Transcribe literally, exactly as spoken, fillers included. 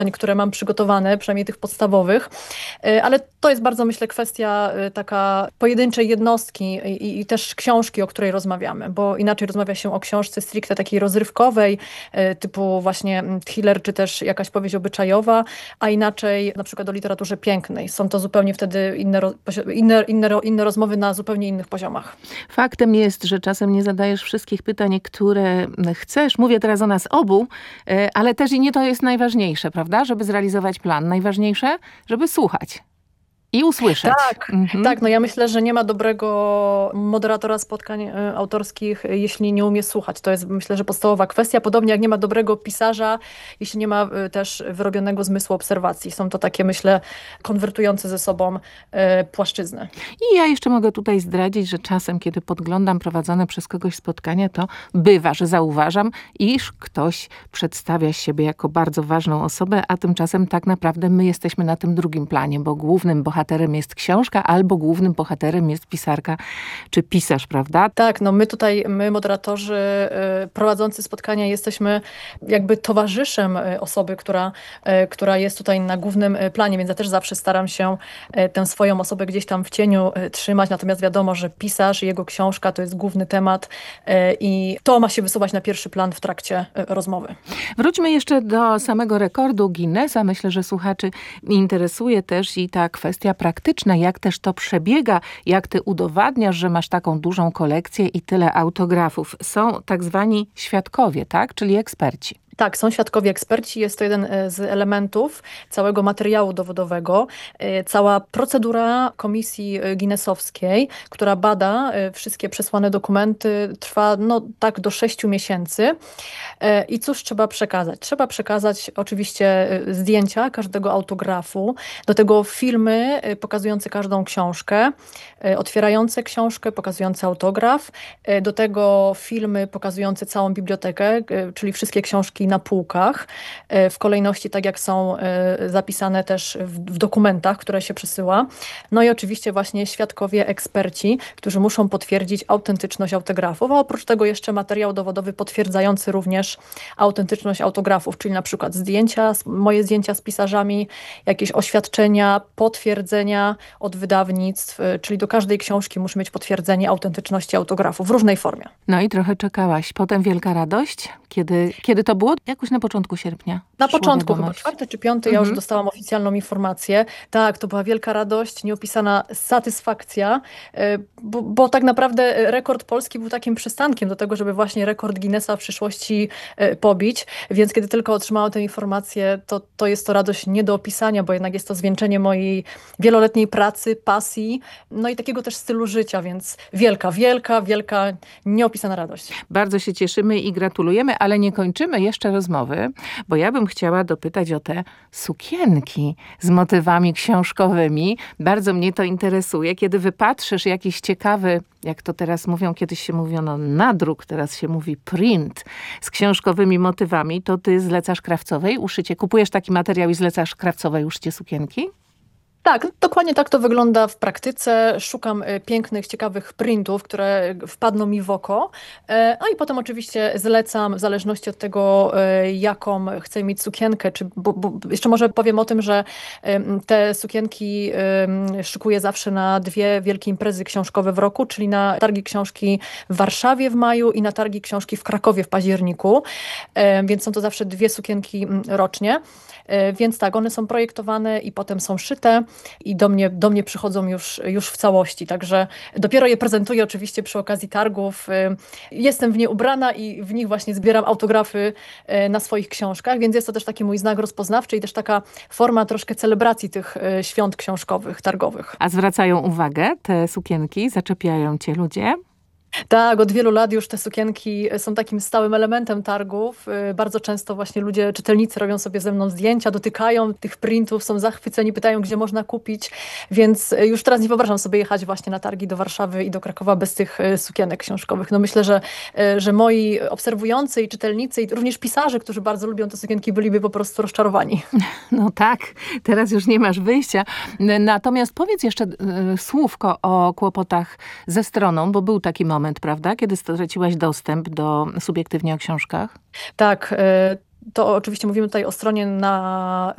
które mam przygotowane, przynajmniej tych podstawowych, ale to jest bardzo, myślę, kwestia taka pojedynczej jednostki i, i też książki, o której rozmawiamy, bo inaczej rozmawia się o książce stricte takiej rozrywkowej, typu właśnie thriller, czy też jakaś powieść obyczajowa, a inaczej na przykład o literaturze pięknej. Są to zupełnie wtedy inne, inne, inne, inne rozmowy na zupełnie innych poziomach. Faktem jest, że czasem nie zadajesz wszystkich pytań, które chcesz. Mówię teraz o nas obu, ale też i nie to jest najważniejsze, prawda? Żeby zrealizować plan. Najważniejsze, żeby słuchać. I usłyszeć. Tak, mhm. tak. No ja myślę, że nie ma dobrego moderatora spotkań y, autorskich, jeśli nie umie słuchać. To jest, myślę, że podstawowa kwestia. Podobnie jak nie ma dobrego pisarza, jeśli nie ma y, też wyrobionego zmysłu obserwacji. Są to takie, myślę, konwertujące ze sobą y, płaszczyzny. I ja jeszcze mogę tutaj zdradzić, że czasem, kiedy podglądam prowadzone przez kogoś spotkania, to bywa, że zauważam, iż ktoś przedstawia siebie jako bardzo ważną osobę, a tymczasem tak naprawdę my jesteśmy na tym drugim planie, bo głównym bohaterem bohaterem jest książka, albo głównym bohaterem jest pisarka czy pisarz, prawda? Tak, no my tutaj, my moderatorzy y, prowadzący spotkania jesteśmy jakby towarzyszem osoby, która, y, która jest tutaj na głównym planie, więc ja też zawsze staram się y, tę swoją osobę gdzieś tam w cieniu y, trzymać, natomiast wiadomo, że pisarz i jego książka to jest główny temat y, i to ma się wysuwać na pierwszy plan w trakcie y, rozmowy. Wróćmy jeszcze do samego rekordu Guinnessa. Myślę, że słuchaczy interesuje też i ta kwestia praktyczna, jak też to przebiega, jak ty udowadniasz, że masz taką dużą kolekcję i tyle autografów. Są tak zwani świadkowie, tak? Czyli eksperci. Tak, są świadkowie eksperci. Jest to jeden z elementów całego materiału dowodowego. Cała procedura komisji guinnessowskiej, która bada wszystkie przesłane dokumenty, trwa no tak do sześciu miesięcy. I cóż trzeba przekazać? Trzeba przekazać oczywiście zdjęcia każdego autografu, do tego filmy pokazujące każdą książkę, otwierające książkę, pokazujące autograf, do tego filmy pokazujące całą bibliotekę, czyli wszystkie książki na półkach, w kolejności tak jak są zapisane też w dokumentach, które się przesyła. No i oczywiście właśnie świadkowie, eksperci, którzy muszą potwierdzić autentyczność autografów, a oprócz tego jeszcze materiał dowodowy potwierdzający również autentyczność autografów, czyli na przykład zdjęcia, moje zdjęcia z pisarzami, jakieś oświadczenia, potwierdzenia od wydawnictw, czyli do każdej książki musi mieć potwierdzenie autentyczności autografu w różnej formie. No i trochę czekałaś. Potem wielka radość. Kiedy, kiedy to było? Jakoś na początku sierpnia. Na początku, chyba czwarty czy piąty, mhm. ja już dostałam oficjalną informację. Tak, to była wielka radość, nieopisana satysfakcja, bo, bo tak naprawdę rekord polski był takim przystankiem do tego, żeby właśnie rekord Guinnessa w przyszłości pobić. Więc kiedy tylko otrzymałam tę informację, to, to jest to radość nie do opisania, bo jednak jest to zwieńczenie mojej wieloletniej pracy, pasji, no i takiego też stylu życia, więc wielka, wielka, wielka, nieopisana radość. Bardzo się cieszymy i gratulujemy, ale nie kończymy jeszcze rozmowy, bo ja bym chciała dopytać o te sukienki z motywami książkowymi. Bardzo mnie to interesuje. Kiedy wypatrzysz jakiś ciekawy, jak to teraz mówią, kiedyś się mówiono nadruk, teraz się mówi print z książkowymi motywami, to ty zlecasz krawcowej uszycie. Kupujesz taki materiał i zlecasz krawcowej uszycie sukienki? Tak, dokładnie tak to wygląda w praktyce. Szukam pięknych, ciekawych printów, które wpadną mi w oko. A i potem oczywiście zlecam, w zależności od tego, jaką chcę mieć sukienkę. Czy, bo, bo jeszcze może powiem o tym, że te sukienki szykuję zawsze na dwie wielkie imprezy książkowe w roku, czyli na targi książki w Warszawie w maju i na targi książki w Krakowie w październiku. Więc są to zawsze dwie sukienki rocznie. Więc tak, one są projektowane i potem są szyte i do mnie, do mnie przychodzą już, już w całości. Także dopiero je prezentuję oczywiście przy okazji targów. Jestem w nie ubrana i w nich właśnie zbieram autografy na swoich książkach, więc jest to też taki mój znak rozpoznawczy i też taka forma troszkę celebracji tych świąt książkowych, targowych. A zwracają uwagę te sukienki? Zaczepiają cię ludzie? Tak, od wielu lat już te sukienki są takim stałym elementem targów. Bardzo często właśnie ludzie, czytelnicy robią sobie ze mną zdjęcia, dotykają tych printów, są zachwyceni, pytają, gdzie można kupić, więc już teraz nie wyobrażam sobie jechać właśnie na targi do Warszawy i do Krakowa bez tych sukienek książkowych. No myślę, że, że moi obserwujący i czytelnicy i również pisarze, którzy bardzo lubią te sukienki, byliby po prostu rozczarowani. No tak, teraz już nie masz wyjścia. Natomiast powiedz jeszcze słówko o kłopotach ze stroną, bo był taki moment, prawda, kiedy straciłaś dostęp do Subiektywnie o książkach? Tak, to oczywiście mówimy tutaj o stronie na